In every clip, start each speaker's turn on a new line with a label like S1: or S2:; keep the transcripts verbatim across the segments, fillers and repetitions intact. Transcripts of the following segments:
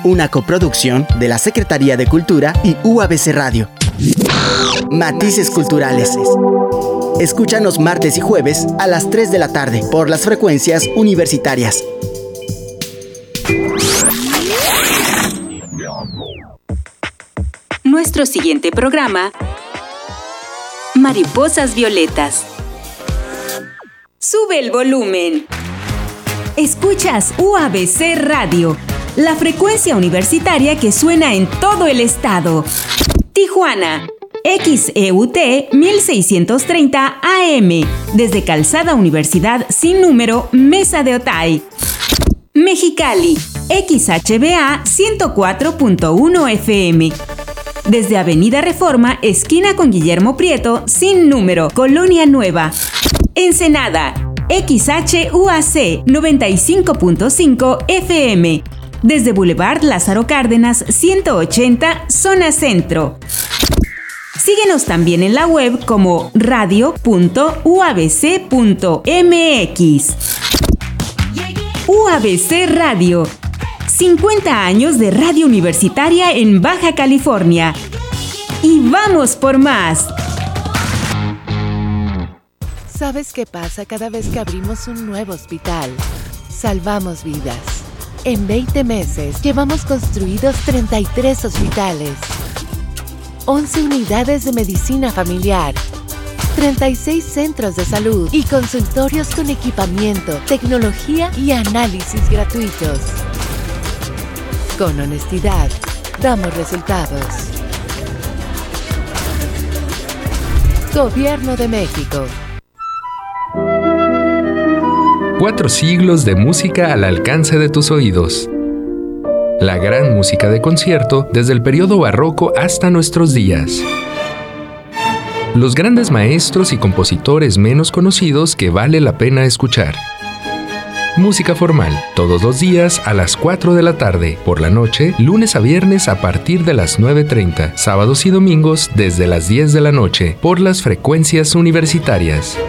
S1: una coproducción de la Secretaría de Cultura y U A B C Radio. Matices Culturales. Escúchanos martes y jueves a las tres de la tarde por las frecuencias universitarias.
S2: Nuestro siguiente programa, Mariposas Violetas. Sube el volumen. Escuchas U A B C Radio, la frecuencia universitaria que suena en todo el estado. Tijuana, X E U T mil seiscientos treinta A M, desde Calzada Universidad sin número, Mesa de Otay. Mexicali, X H B A ciento cuatro punto uno F M, desde Avenida Reforma, esquina con Guillermo Prieto, sin número, Colonia Nueva. Ensenada, X H U A C noventa y cinco punto cinco F M, desde Boulevard Lázaro Cárdenas ciento ochenta, zona centro. Síguenos también en la web como radio punto u a b c punto m x. U A B C Radio, cincuenta años de radio universitaria en Baja California. ¡Y vamos por más!
S3: ¿Sabes qué pasa cada vez que abrimos un nuevo hospital? Salvamos vidas. En veinte meses llevamos construidos treinta y tres hospitales, once unidades de medicina familiar, treinta y seis centros de salud y consultorios con equipamiento, tecnología y análisis gratuitos. Con honestidad, damos resultados. Gobierno de México.
S4: Cuatro siglos de música al alcance de tus oídos. La gran música de concierto desde el periodo barroco hasta nuestros días. Los grandes maestros y compositores menos conocidos que vale la pena escuchar. Música formal, todos los días a las cuatro de la tarde, por la noche, lunes a viernes a partir de las nueve treinta, sábados y domingos desde las diez de la noche, por las frecuencias universitarias.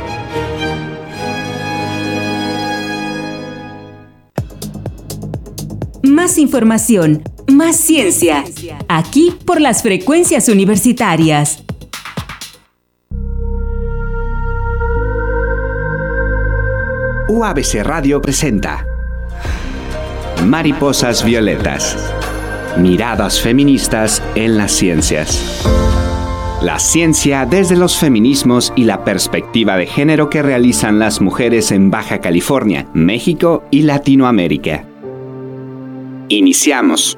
S2: Más información, más ciencia, aquí por las frecuencias universitarias.
S5: U A B C Radio presenta Mariposas Violetas, miradas feministas en las ciencias. La ciencia desde los feminismos y la perspectiva de género que realizan las mujeres en Baja California, México y Latinoamérica. Iniciamos.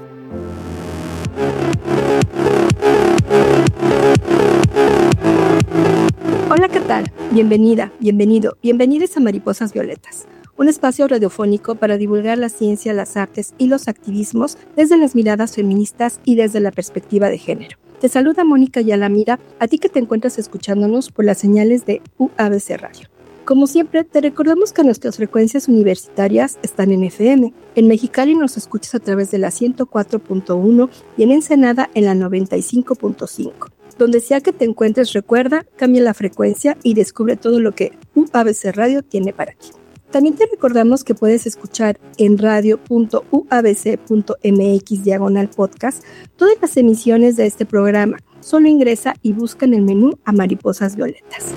S6: Hola, ¿qué tal? Bienvenida, bienvenido, bienvenidas a Mariposas Violetas, un espacio radiofónico para divulgar la ciencia, las artes y los activismos desde las miradas feministas y desde la perspectiva de género. Te saluda Mónica Yalamira, a ti que te encuentras escuchándonos por las señales de U A B C Radio. Como siempre, te recordamos que nuestras frecuencias universitarias están en F M. En Mexicali nos escuchas a través de la ciento cuatro punto uno y en Ensenada en la noventa y cinco punto cinco. Donde sea que te encuentres, recuerda, cambia la frecuencia y descubre todo lo que U A B C Radio tiene para ti. También te recordamos que puedes escuchar en radio punto u a b c punto m x diagonal podcast todas las emisiones de este programa. Solo ingresa y busca en el menú a Mariposas Violetas.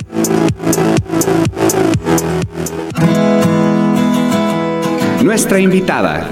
S5: Nuestra invitada.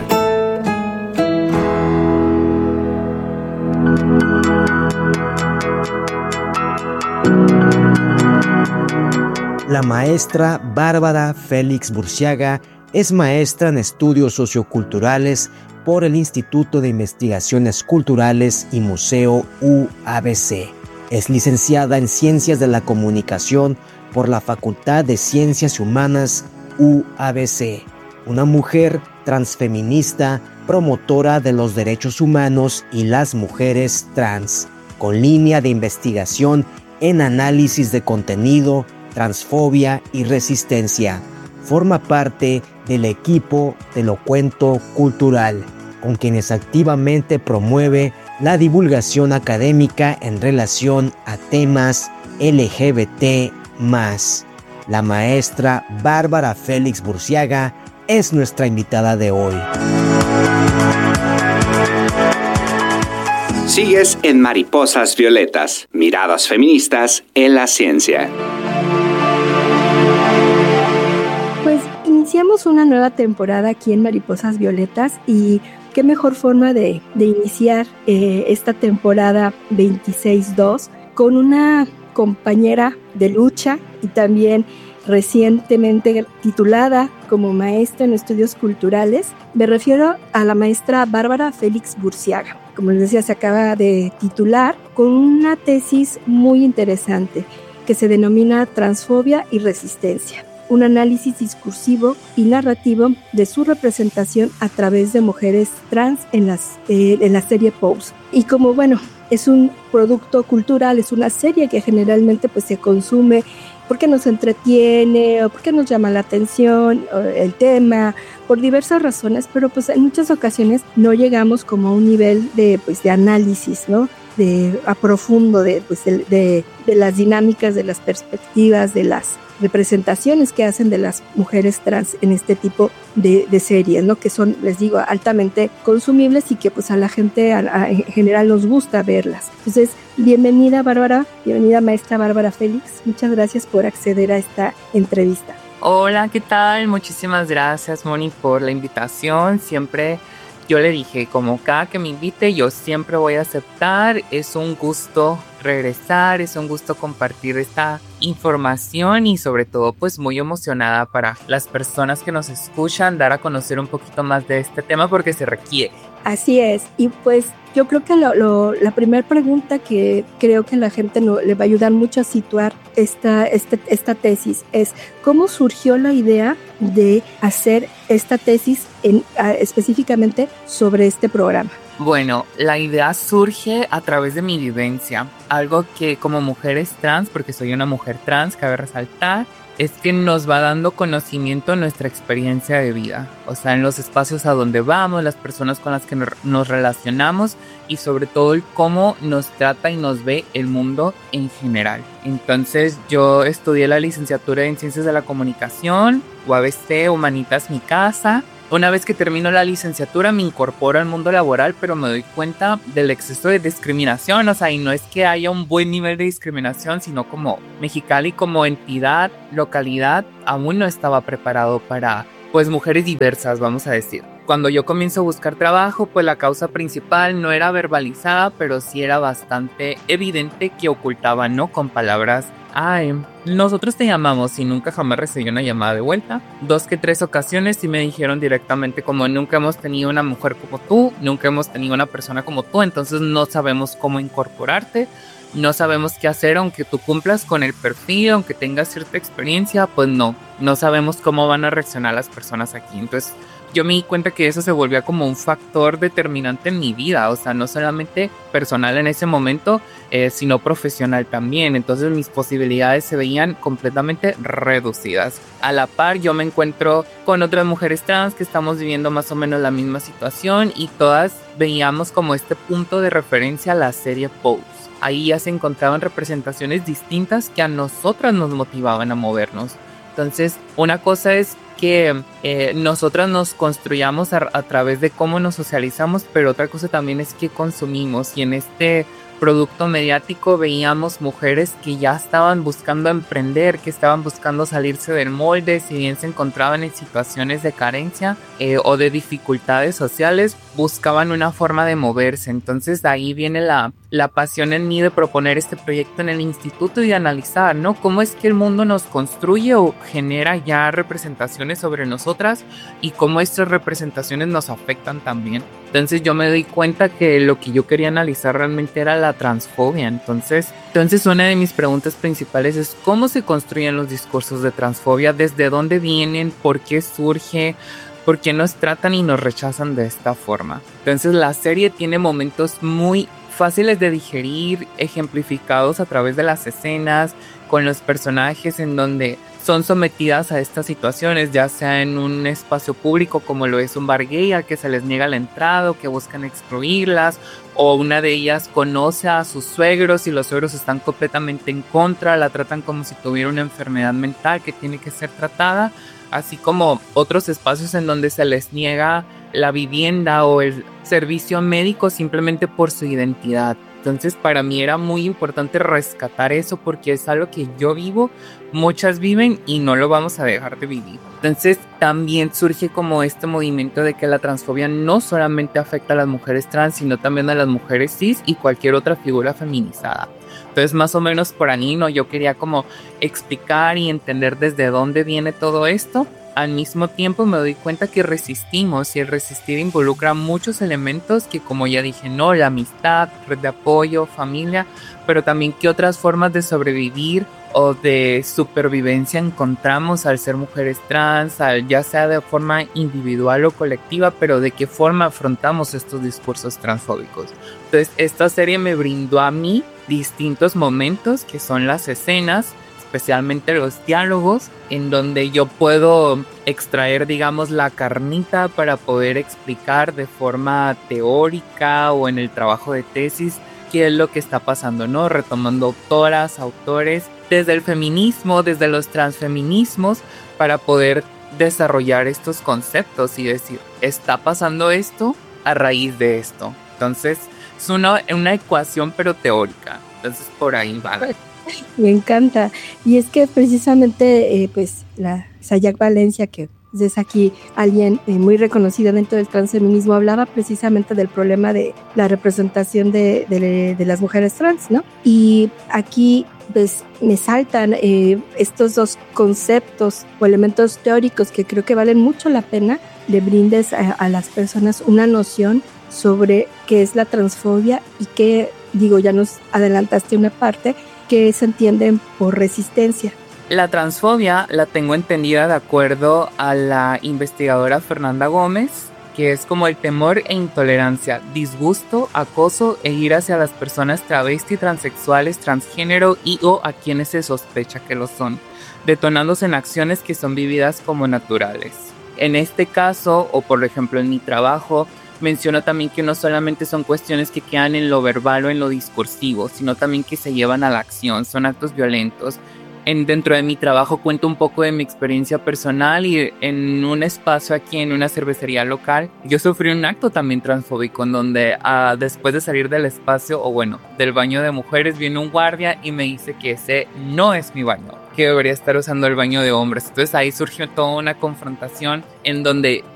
S7: La maestra Bárbara Félix Burciaga es maestra en estudios socioculturales por el Instituto de Investigaciones Culturales y Museo U A B C. Es licenciada en Ciencias de la Comunicación por la Facultad de Ciencias Humanas U A B C. Una mujer transfeminista, promotora de los derechos humanos y las mujeres trans, con línea de investigación en análisis de contenido, transfobia y resistencia. Forma parte del equipo de Lo Cuento Cultural, con quienes activamente promueve la divulgación académica en relación a temas L G B T más. La maestra Bárbara Félix Burciaga es nuestra invitada de hoy.
S5: Sigues en Mariposas Violetas, miradas feministas en la ciencia.
S6: Pues iniciamos una nueva temporada aquí en Mariposas Violetas y qué mejor forma de, de iniciar eh, esta temporada veintiséis dos con una compañera de lucha y también recientemente titulada como maestra en estudios culturales. Me refiero a la maestra Bárbara Félix Burciaga. Como les decía, se acaba de titular con una tesis muy interesante que se denomina Transfobia y Resistencia, un análisis discursivo y narrativo de su representación a través de mujeres trans en, las, eh, en la serie Pose. Y como, bueno, es un producto cultural, es una serie que generalmente pues, se consume porque nos entretiene o porque nos llama la atención el tema, por diversas razones, pero pues en muchas ocasiones no llegamos como a un nivel de, pues, de análisis, ¿no? De, a profundo de, pues, de, de, de las dinámicas, de las perspectivas, de las representaciones que hacen de las mujeres trans en este tipo de, de series, ¿no? Que son, les digo, altamente consumibles y que pues a la gente a, a, en general nos gusta verlas. Entonces, bienvenida Bárbara, bienvenida maestra Bárbara Félix, muchas gracias por acceder a esta entrevista.
S8: Hola, ¿qué tal? Muchísimas gracias, Moni, por la invitación. Siempre yo le dije, como cada que me invite, yo siempre voy a aceptar. Es un gusto regresar, es un gusto compartir esta información y sobre todo pues muy emocionada para las personas que nos escuchan, dar a conocer un poquito más de este tema porque se requiere.
S6: Así es, y pues yo creo que lo, lo, la primera pregunta que creo que la gente no, le va a ayudar mucho a situar esta, este, esta tesis es ¿cómo surgió la idea de hacer esta tesis en, a, específicamente sobre este programa?
S8: Bueno, la idea surge a través de mi vivencia, algo que como mujeres trans, porque soy una mujer trans, cabe resaltar, es que nos va dando conocimiento nuestra experiencia de vida, o sea, en los espacios a donde vamos, las personas con las que nos relacionamos y sobre todo el cómo nos trata y nos ve el mundo en general. Entonces yo estudié la licenciatura en Ciencias de la Comunicación, U A B C, Humanitas Mi Casa. Una vez que termino la licenciatura me incorporo al mundo laboral, pero me doy cuenta del exceso de discriminación, o sea, y no es que haya un buen nivel de discriminación, sino como Mexicali como entidad, localidad, aún no estaba preparado para, pues, mujeres diversas, vamos a decir. Cuando yo comienzo a buscar trabajo, pues la causa principal no era verbalizada, pero sí era bastante evidente que ocultaba, ¿no? Con palabras, ay, nosotros te llamamos y nunca jamás recibí una llamada de vuelta. Dos que tres ocasiones sí me dijeron directamente como nunca hemos tenido una mujer como tú, nunca hemos tenido una persona como tú, entonces no sabemos cómo incorporarte, no sabemos qué hacer aunque tú cumplas con el perfil, aunque tengas cierta experiencia, pues no, no sabemos cómo van a reaccionar las personas aquí. Entonces yo me di cuenta que eso se volvía como un factor determinante en mi vida, o sea, no solamente personal en ese momento, eh, sino profesional también. Entonces mis posibilidades se veían completamente reducidas. A la par yo me encuentro con otras mujeres trans que estamos viviendo más o menos la misma situación y todas veíamos como este punto de referencia a la serie Pose. Ahí ya se encontraban representaciones distintas que a nosotras nos motivaban a movernos. Entonces, una cosa es que eh, nosotras nos construyamos a, a través de cómo nos socializamos, pero otra cosa también es que consumimos. Y en este producto mediático veíamos mujeres que ya estaban buscando emprender, que estaban buscando salirse del molde, si bien se encontraban en situaciones de carencia eh, o de dificultades sociales, buscaban una forma de moverse. Entonces de ahí viene la, la pasión en mí de proponer este proyecto en el instituto y de analizar, ¿no? Cómo es que el mundo nos construye o genera ya representaciones sobre nosotras y cómo estas representaciones nos afectan también. Entonces yo me doy cuenta que lo que yo quería analizar realmente era la transfobia. Entonces, entonces una de mis preguntas principales es cómo se construyen los discursos de transfobia, desde dónde vienen, por qué surge, por qué nos tratan y nos rechazan de esta forma. Entonces la serie tiene momentos muy fáciles de digerir, ejemplificados a través de las escenas, con los personajes en donde son sometidas a estas situaciones, ya sea en un espacio público como lo es un bar gay al que se les niega la entrada o que buscan excluirlas, o una de ellas conoce a sus suegros y los suegros están completamente en contra, la tratan como si tuviera una enfermedad mental que tiene que ser tratada, así como otros espacios en donde se les niega la vivienda o el servicio médico simplemente por su identidad. Entonces para mí era muy importante rescatar eso porque es algo que yo vivo, muchas viven y no lo vamos a dejar de vivir. Entonces también surge como este movimiento de que la transfobia no solamente afecta a las mujeres trans, sino también a las mujeres cis y cualquier otra figura feminizada. Entonces más o menos por ahí, ¿no? Yo quería como explicar y entender desde dónde viene todo esto. Al mismo tiempo me doy cuenta que resistimos y el resistir involucra muchos elementos que, como ya dije, no, la amistad, red de apoyo, familia, pero también qué otras formas de sobrevivir o de supervivencia encontramos al ser mujeres trans, al, ya sea de forma individual o colectiva, pero de qué forma afrontamos estos discursos transfóbicos. Entonces esta serie me brindó a mí distintos momentos que son las escenas, especialmente los diálogos, en donde yo puedo extraer, digamos, la carnita para poder explicar de forma teórica o en el trabajo de tesis qué es lo que está pasando, ¿no? Retomando autoras, autores, desde el feminismo, desde los transfeminismos, para poder desarrollar estos conceptos y decir, está pasando esto a raíz de esto. Entonces, es una, una ecuación pero teórica. Entonces, por ahí va.
S6: Me encanta. Y es que precisamente, eh, pues, la Sayac Valencia, que es aquí alguien eh, muy reconocida dentro del transfeminismo, hablaba precisamente del problema de la representación de, de, de las mujeres trans, ¿no? Y aquí, pues, me saltan eh, estos dos conceptos o elementos teóricos que creo que valen mucho la pena le brindes a, a las personas una noción sobre qué es la transfobia y qué, digo, ya nos adelantaste una parte, que se entienden por resistencia.
S8: La transfobia la tengo entendida de acuerdo a la investigadora Fernanda Gómez, que es como el temor e intolerancia, disgusto, acoso e ir hacia las personas travesti, transexuales, transgénero y o a quienes se sospecha que lo son, detonándose en acciones que son vividas como naturales. En este caso, o por ejemplo en mi trabajo, menciono también que no solamente son cuestiones que quedan en lo verbal o en lo discursivo, sino también que se llevan a la acción, son actos violentos. En, dentro de mi trabajo cuento un poco de mi experiencia personal y en un espacio aquí en una cervecería local, yo sufrí un acto también transfóbico en donde uh, después de salir del espacio, o bueno, del baño de mujeres, vino un guardia y me dice que ese no es mi baño, que debería estar usando el baño de hombres. Entonces ahí surgió toda una confrontación en donde